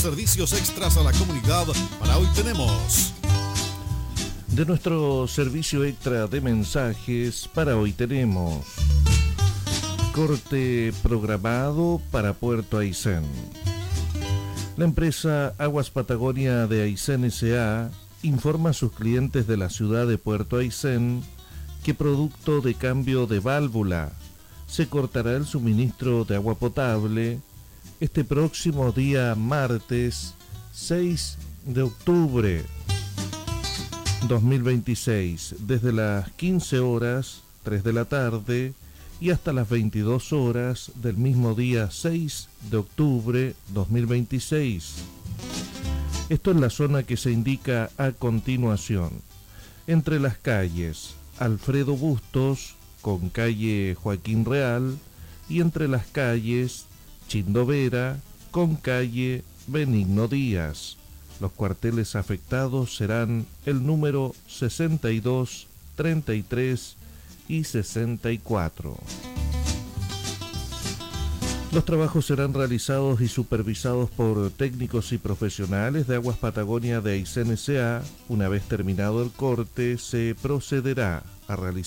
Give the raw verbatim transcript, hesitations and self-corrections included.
servicios extras a la comunidad para hoy tenemos. De nuestro servicio extra de mensajes para hoy tenemos corte programado para Puerto Aysén. La empresa Aguas Patagonia de Aysén S A informa a sus clientes de la ciudad de Puerto Aysén que producto de cambio de válvula se cortará el suministro de agua potable este próximo día martes seis de octubre dos mil veintiséis desde las quince horas tres de la tarde y hasta las veintidós horas del mismo día seis de octubre dos mil veintiséis. Esto es la zona que se indica a continuación, entre las calles Alfredo Bustos con calle Joaquín Real y entre las calles Chindovera con calle Benigno Díaz. Los cuarteles afectados serán el número sesenta y dos, treinta y tres y sesenta y cuatro. Los trabajos serán realizados y supervisados por técnicos y profesionales de Aguas Patagonia de Aysén S A. Una vez terminado el corte, se procederá a realizar